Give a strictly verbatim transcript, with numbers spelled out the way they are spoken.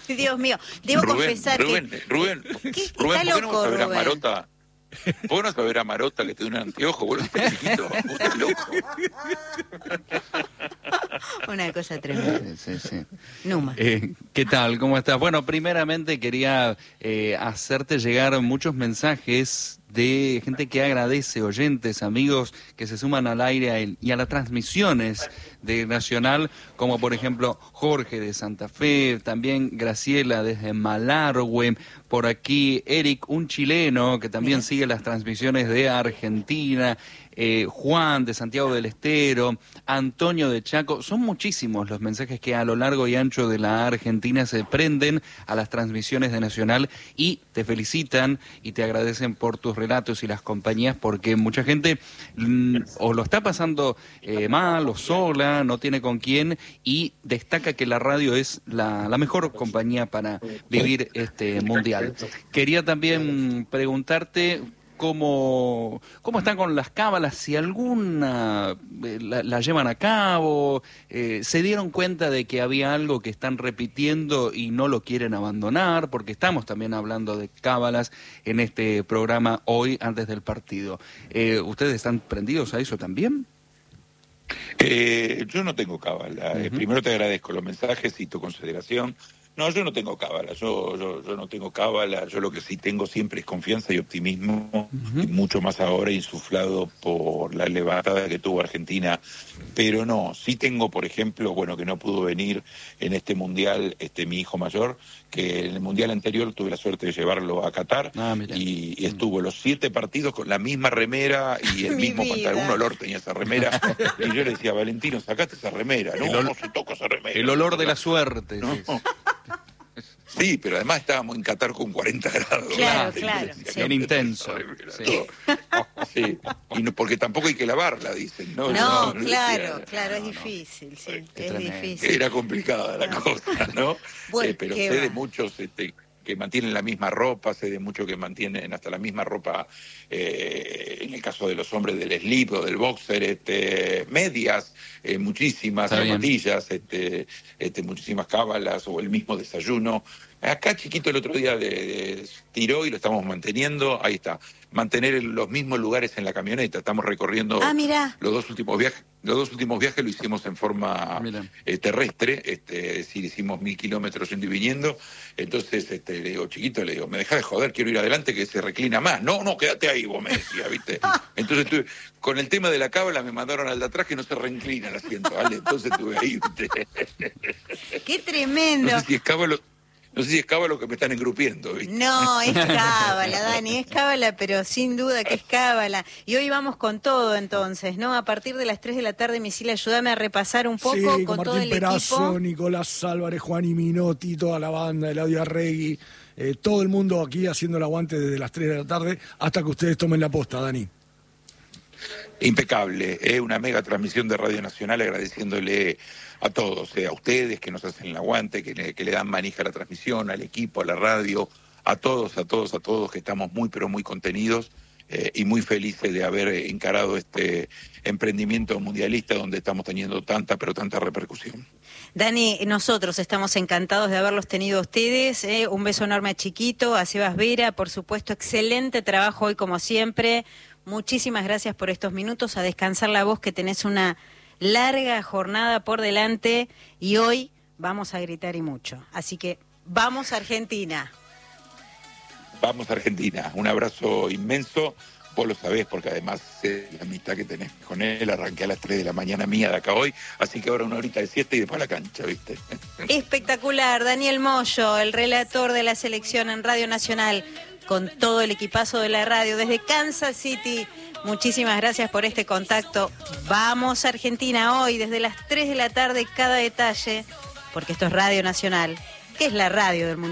Dios mío, debo Rubén, confesar Rubén, que... Rubén, ¿Qué? Rubén, Está ¿por qué no loco, vas a ver a Rubén. Marota? ¿Vos no vas a ver a Marota que te da un anteojo? Vos estás chiquito, vos estás loco. Una cosa tremenda. Sí, sí, sí. Numa. Eh, ¿Qué tal? ¿Cómo estás? Bueno, primeramente quería eh, hacerte llegar muchos mensajes de gente que agradece, oyentes, amigos que se suman al aire a él, y a las transmisiones de Nacional, como por ejemplo Jorge de Santa Fe, también Graciela desde Malargüe, por aquí Eric, un chileno que también Mira. sigue las transmisiones de Argentina, eh, Juan de Santiago del Estero, Antonio de Chaco. Son muchísimos los mensajes que a lo largo y ancho de la Argentina se prenden a las transmisiones de Nacional y te felicitan y te agradecen por tus relatos y las compañías, porque mucha gente mm, o lo está pasando eh, mal o sola, no tiene con quién, y destaca que la radio es la, la mejor compañía para vivir este mundial. Quería también preguntarte cómo, cómo están con las cábalas, si alguna eh, la, la llevan a cabo, eh, se dieron cuenta de que había algo que están repitiendo y no lo quieren abandonar, porque estamos también hablando de cábalas en este programa hoy antes del partido. Eh, ¿Ustedes están prendidos a eso también? Eh, yo no tengo cábala. Eh, Uh-huh. primero te agradezco los mensajes y tu consideración. No, yo no tengo cábala, yo, yo, yo no tengo cábala, yo lo que sí tengo siempre es confianza y optimismo, Uh-huh. y mucho más ahora insuflado por la levantada que tuvo Argentina, pero no, sí tengo, por ejemplo, bueno, que no pudo venir en este mundial este mi hijo mayor, que en el mundial anterior tuve la suerte de llevarlo a Qatar, Ah, mira. y, y estuvo los siete partidos con la misma remera y el Mi mismo vida. pantalón, un olor tenía esa remera, y yo le decía, Valentino, sacate esa remera, no, El ol- no se toca esa remera. El olor de la suerte. No. Sí, sí. Sí, pero además estábamos en Qatar con cuarenta grados. Claro, ¿viste? claro, Entonces, sí. Bien intenso, Sí. sí. Sí. Y no, porque tampoco hay que lavarla, dicen. No, No, Yo claro, decía, claro, es no, no. difícil, sí, Qué es tremendo. difícil. Era complicada la No. cosa, ¿no? Bueno, Eh, pero qué sé de va. muchos este, que mantienen la misma ropa, sé de muchos que mantienen hasta la misma ropa, eh, en el caso de los hombres del slip o del boxer, este, medias, eh, muchísimas, Está bien. zapatillas, este, este, muchísimas cábalas o el mismo desayuno. Acá Chiquito el otro día de, de, tiró y lo estamos manteniendo, ahí está, mantener los mismos lugares en la camioneta, estamos recorriendo Ah, mirá. los dos últimos viajes, los dos últimos viajes lo hicimos en forma Mira. eh, terrestre, este, es decir, hicimos mil kilómetros yendo y viniendo, entonces este, le digo, Chiquito, le digo, me dejás de joder, quiero ir adelante que se reclina más, no, no, quédate ahí, vos me decías, ¿viste? Entonces tuve, con el tema de la cábala me mandaron al de atrás que no se reinclina el asiento, ¿vale? Entonces estuve ahí, ¿viste? Qué tremendo. No sé si es cábalo, no sé si es cábalo que me están engrupiendo, ¿viste? No, es cábala, Dani, es cábala, pero sin duda que es cábala. Y hoy vamos con todo entonces, ¿no? A partir de las tres de la tarde, Misil, ayúdame a repasar un poco Sí, con, con todo Martín el Perazo, equipo. Nicolás Álvarez, Juan y Minotti, toda la banda, Eladio Arregui, eh, todo el mundo aquí haciendo el aguante desde las tres de la tarde hasta que ustedes tomen la posta, Dani. Impecable, es una mega transmisión de Radio Nacional, agradeciéndole a todos, eh, a ustedes que nos hacen el aguante, que le, que le dan manija a la transmisión, al equipo, a la radio, a todos, a todos, a todos, que estamos muy, pero muy contenidos eh, y muy felices de haber encarado este emprendimiento mundialista donde estamos teniendo tanta, pero tanta repercusión. Dani, nosotros estamos encantados de haberlos tenido a ustedes. ¿eh? Un beso enorme a Chiquito, a Sebas Vera, por supuesto, excelente trabajo hoy como siempre. Muchísimas gracias por estos minutos, a descansar la voz, que tenés una larga jornada por delante y hoy vamos a gritar y mucho. Así que vamos Argentina. Vamos Argentina, un abrazo inmenso, vos lo sabés porque además sé la amistad que tenés con él, arranqué a las tres de la mañana mía de acá hoy, así que ahora una horita de siesta y después a la cancha, ¿viste? Espectacular, Daniel Moyo, el relator de la selección en Radio Nacional, con todo el equipazo de la radio desde Kansas City. Muchísimas gracias por este contacto. Vamos Argentina hoy desde las tres de la tarde, cada detalle, porque esto es Radio Nacional, que es la radio del mundo.